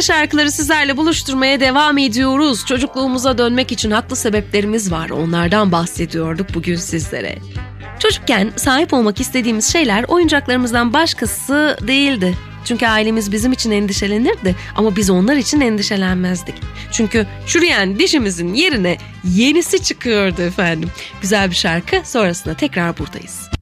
Harika şarkıları sizlerle buluşturmaya devam ediyoruz. Çocukluğumuza dönmek için haklı sebeplerimiz var. Onlardan bahsediyorduk bugün sizlere. Çocukken sahip olmak istediğimiz şeyler oyuncaklarımızdan başkası değildi. Çünkü ailemiz bizim için endişelenirdi ama biz onlar için endişelenmezdik. Çünkü çürüyen dişimizin yerine yenisi çıkıyordu efendim. Güzel bir şarkı, sonrasında tekrar buradayız.